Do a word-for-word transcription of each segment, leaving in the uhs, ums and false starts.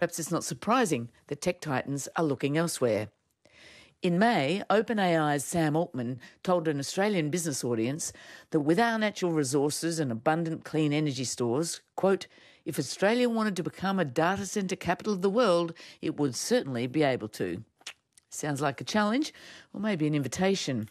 Perhaps it's not surprising that tech titans are looking elsewhere. In May, OpenAI's Sam Altman told an Australian business audience that with our natural resources and abundant clean energy stores, quote, if Australia wanted to become a data centre capital of the world, it would certainly be able to. Sounds like a challenge, or maybe an invitation.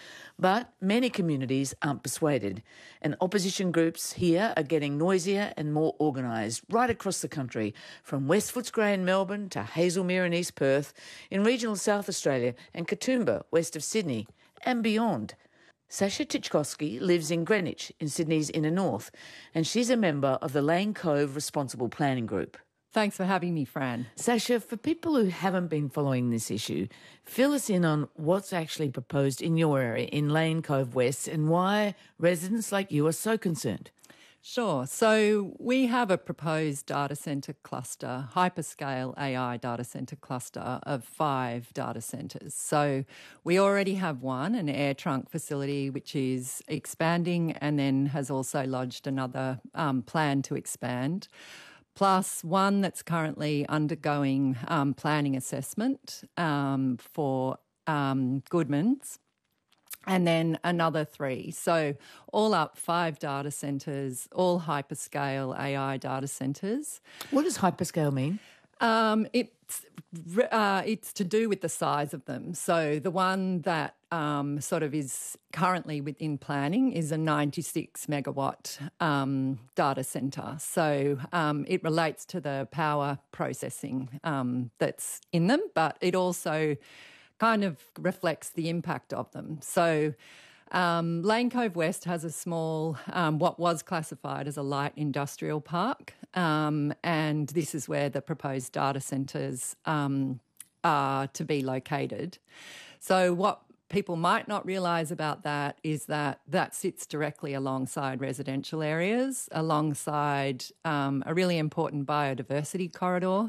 But many communities aren't persuaded, and opposition groups here are getting noisier and more organised right across the country, from West Footscray in Melbourne to Hazelmere in East Perth, in regional South Australia and Katoomba west of Sydney, and beyond. Sasha Tchaikovsky lives in Greenwich in Sydney's inner north, and she's a member of the Lane Cove Responsible Planning Group. Thanks for having me, Fran. Sasha, for people who haven't been following this issue, fill us in on what's actually proposed in your area, in Lane Cove West, and why residents like you are so concerned. Sure. So we have a proposed data centre cluster, hyperscale A I data centre cluster of five data centres. So we already have one, an air trunk facility, which is expanding and then has also lodged another um, plan to expand, plus one that's currently undergoing um, planning assessment um, for um, Goodman's, and then another three. So all up, five data centres, all hyperscale A I data centres. What does hyperscale mean? Um, it's uh, it's to do with the size of them. So the one that um, sort of is currently within planning is a ninety-six megawatt um, data centre. So um, it relates to the power processing um, that's in them, but it also kind of reflects the impact of them. So um, Lane Cove West has a small, um, what was classified as a light industrial park, um, and this is where the proposed data centres um, are to be located. So what people might not realise about that is that that sits directly alongside residential areas, alongside um, a really important biodiversity corridor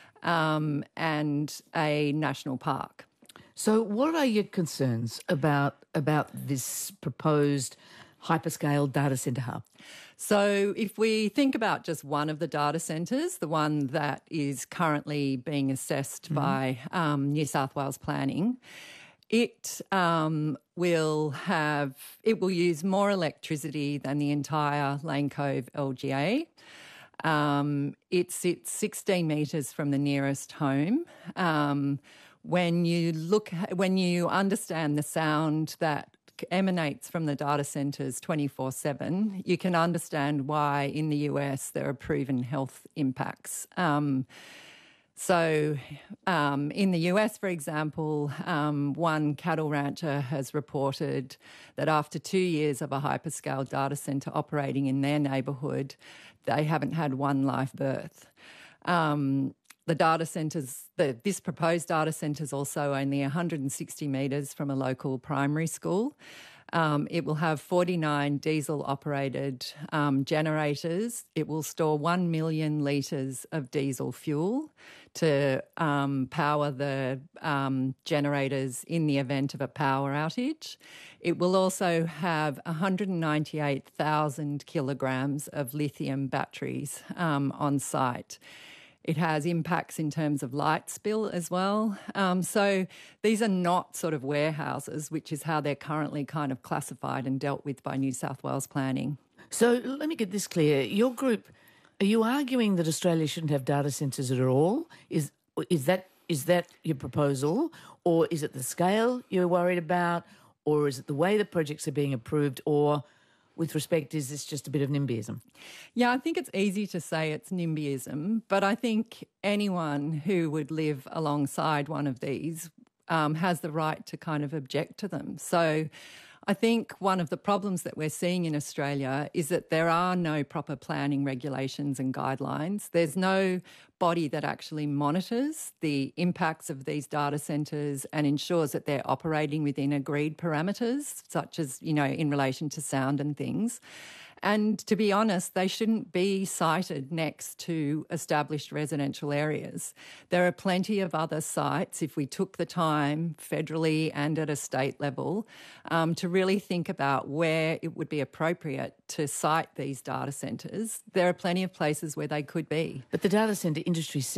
um, and a national park. So what are your concerns about about this proposed hyperscale data centre hub? So if we think about just one of the data centres, the one that is currently being assessed mm-hmm. by um, New South Wales Planning, it um, will have it will use more electricity than the entire Lane Cove L G A. Um, it sits sixteen metres from the nearest home. Um, When you look, when you understand the sound that emanates from the data centres twenty-four seven, you can understand why in the U S there are proven health impacts. Um, so um, in the U S, for example, um, one cattle rancher has reported that after two years of a hyperscale data centre operating in their neighbourhood, they haven't had one live birth. Um, The data centres, the, this proposed data centre is also only one hundred sixty metres from a local primary school. Um, it will have forty-nine diesel-operated um, generators. It will store one million litres of diesel fuel to um, power the um, generators in the event of a power outage. It will also have one hundred ninety-eight thousand kilograms of lithium batteries um, on site. It has impacts in terms of light spill as well. Um, so these are not sort of warehouses, which is how they're currently kind of classified and dealt with by New South Wales Planning. So let me get this clear. Your group, are you arguing that Australia shouldn't have data centres at all? Is is that is that your proposal? Or is it the scale you're worried about? Or is it the way the projects are being approved? Or with respect, is this just a bit of NIMBYism? Yeah, I think it's easy to say it's NIMBYism, but I think anyone who would live alongside one of these um, has the right to kind of object to them. So I think one of the problems that we're seeing in Australia is that there are no proper planning regulations and guidelines. There's no body that actually monitors the impacts of these data centres and ensures that they're operating within agreed parameters, such as, you know, in relation to sound and things. And to be honest, they shouldn't be sited next to established residential areas. There are plenty of other sites, if we took the time federally and at a state level, um, to really think about where it would be appropriate to site these data centres. There are plenty of places where they could be. But the data centre industry